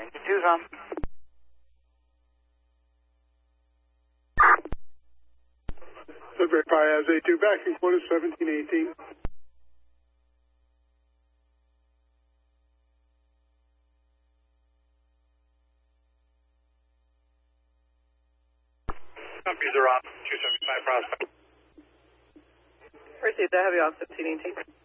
92's on. Sudbury Piaz A2 back in quarter 1718. Computers are on 275 prospect. Received that heavy off 1518.